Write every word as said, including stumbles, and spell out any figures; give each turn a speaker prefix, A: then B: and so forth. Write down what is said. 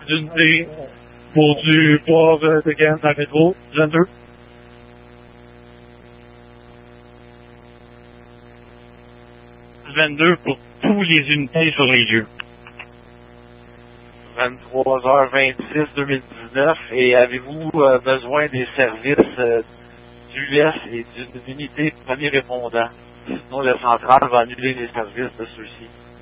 A: d'unité pour du port euh, de gamme dans le métro, vingt-deux. vingt-deux pour tous les unités sur les lieux.
B: vingt-trois heures vingt-six deux mille dix-neuf. Et avez-vous euh, besoin des services euh, d'U S et d'une unité premier répondant? Sinon, la centrale va annuler les services de ceux-ci.